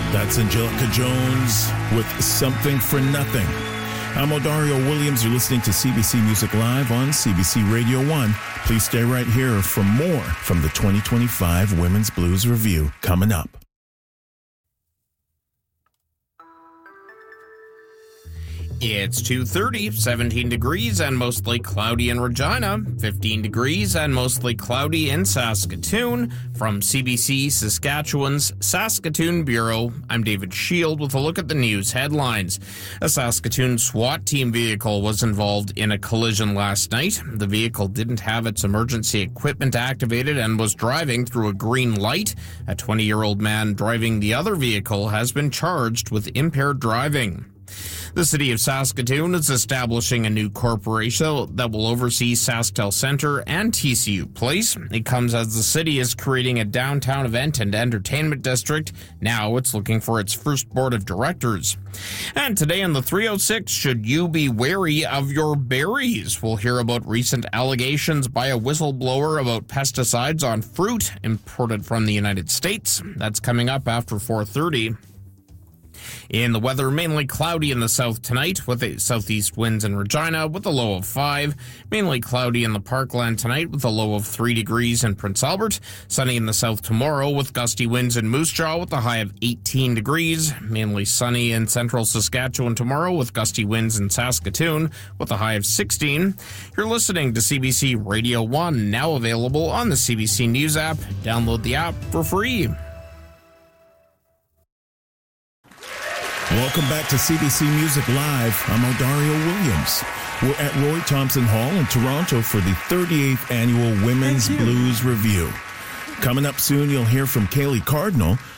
That's Angelica Jones with Something for Nothing. I'm Odario Williams. You're listening to CBC Music Live on CBC Radio 1. Please stay right here for more from the 2025 Women's Blues Review coming up. It's 2:30, 17 degrees and mostly cloudy in Regina, 15 degrees and mostly cloudy in Saskatoon. From CBC Saskatchewan's Saskatoon Bureau, I'm David Shield with a look at the news headlines. A Saskatoon SWAT team vehicle was involved in a collision last night. The vehicle didn't have its emergency equipment activated and was driving through a green light. A 20-year-old man driving the other vehicle has been charged with impaired driving. The City of Saskatoon is establishing a new corporation that will oversee SaskTel Centre and TCU Place. It comes as the city is creating a downtown event and entertainment district. Now it's looking for its first board of directors. And today on the 306, should you be wary of your berries? We'll hear about recent allegations by a whistleblower about pesticides on fruit imported from the United States. That's coming up after 4:30. In the weather, mainly cloudy in the south tonight with southeast winds in Regina with a low of 5. Mainly cloudy in the Parkland tonight with a low of 3 degrees in Prince Albert. Sunny in the south tomorrow with gusty winds in Moose Jaw with a high of 18 degrees. Mainly sunny in central Saskatchewan tomorrow with gusty winds in Saskatoon with a high of 16. You're listening to CBC Radio 1, now available on the CBC News app. Download the app for free. Welcome back to CBC Music Live. I'm Odario Williams. We're at Roy Thompson Hall in Toronto for the 38th Annual Women's Blues Review. Coming up soon, you'll hear from Kaylee Cardinal,